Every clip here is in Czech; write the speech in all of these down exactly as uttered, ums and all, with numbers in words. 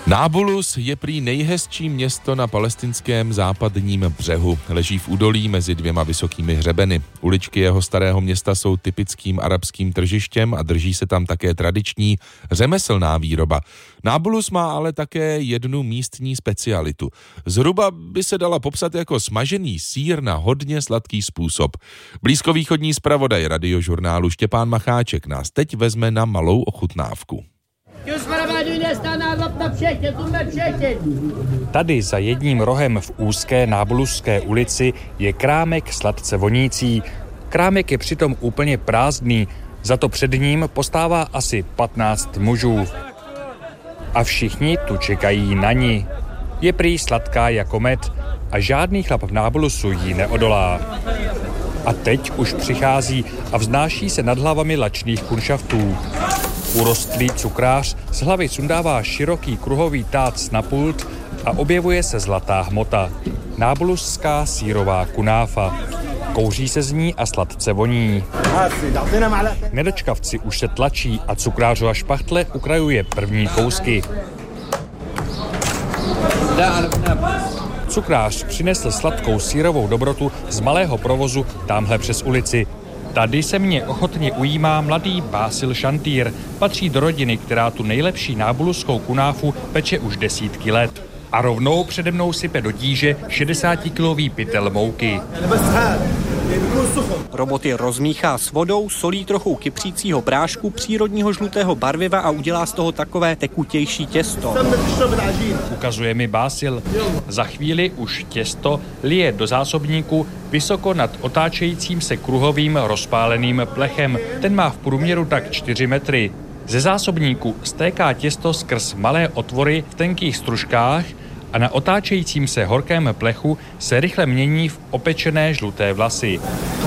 Nábulus je prý nejhezčí město na palestinském západním břehu. Leží v údolí mezi dvěma vysokými hřebeny. Uličky jeho starého města jsou typickým arabským tržištěm a drží se tam také tradiční řemeslná výroba. Nábulus má ale také jednu místní specialitu. Zhruba by se dala popsat jako smažený sýr na hodně sladký způsob. Blízkovýchodní zpravodaj Radiožurnálu Štěpán Macháček nás teď vezme na malou ochutnávku. Tady za jedním rohem v úzké Nábuluské ulici je krámek sladce vonící. Krámek je přitom úplně prázdný, za to před ním postává asi patnáct mužů. A všichni tu čekají na ní. Je prý sladká jako med a žádný chlap v Nábulusu jí neodolá. A teď už přichází a vznáší se nad hlavami lačných kunšaftů. Urostlý cukrář z hlavy sundává široký kruhový tác na pult a objevuje se zlatá hmota. Nábuluská sýrová kunáfa. Kouří se z ní a sladce voní. Nedočkavci už se tlačí a cukrářova špachtle ukrajuje první kousky. Cukrář přinesl sladkou sýrovou dobrotu z malého provozu tamhle přes ulici. Tady se mě ochotně ujímá mladý Básil Šantýr. Patří do rodiny, která tu nejlepší nábuluskou kunáfu peče už desítky let. A rovnou přede mnou sype do tíže šedesátikilový pytel mouky. Robot je rozmíchá s vodou, solí trochu kypřícího prášku, přírodního žlutého barviva a udělá z toho takové tekutější těsto. Ukazuje mi Básil. Za chvíli už těsto lije do zásobníku vysoko nad otáčejícím se kruhovým rozpáleným plechem. Ten má v průměru tak čtyři metry. Ze zásobníku stéká těsto skrz malé otvory v tenkých stružkách a na otáčejícím se horkém plechu se rychle mění v opečené žluté vlasy.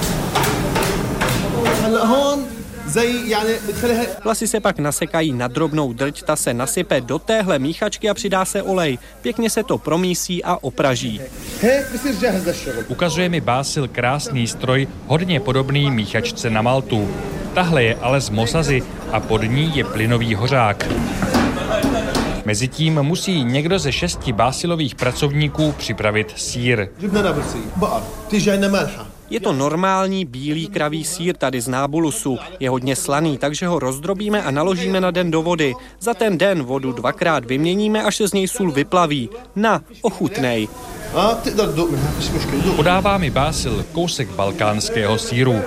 Vlasy se pak nasekají na drobnou drť, ta se nasype do téhle míchačky a přidá se olej. Pěkně se to promísí a opraží. Ukazuje mi Básil krásný stroj, hodně podobný míchačce na maltu. Tahle je ale z mosazy a pod ní je plynový hořák. Mezitím musí někdo ze šesti Básilových pracovníků připravit sýr. Je to normální bílý kravý sýr tady z Nábulusu. Je hodně slaný, takže ho rozdrobíme a naložíme na den do vody. Za ten den vodu dvakrát vyměníme, až se z něj sůl vyplaví. Na, ochutnej. Podává mi Básil kousek balkánského sýru.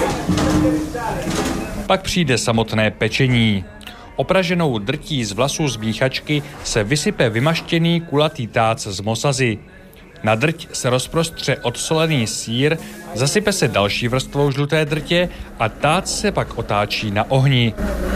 Pak přijde samotné pečení. Opraženou drtí z vlasů z míchačky se vysype vymaštěný kulatý tác z mosazy. Na drť se rozprostře odsolený sýr, zasype se další vrstvou žluté drtě a tác se pak otáčí na ohni.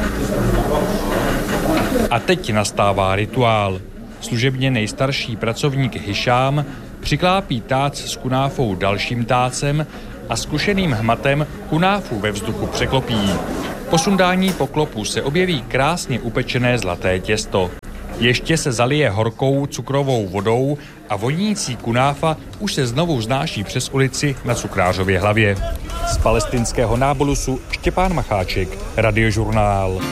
A teď nastává rituál. Služebně nejstarší pracovník Hišám přiklápí tác s kunáfou dalším tácem a zkušeným hmatem kunáfu ve vzduchu překlopí. Po sundání poklopu se objeví krásně upečené zlaté těsto. Ještě se zalije horkou cukrovou vodou a vonící kunáfa už se znovu vznáší přes ulici na Cukrářově hlavě. Z palestinského Nábulusu Štěpán Macháček, Radiožurnál.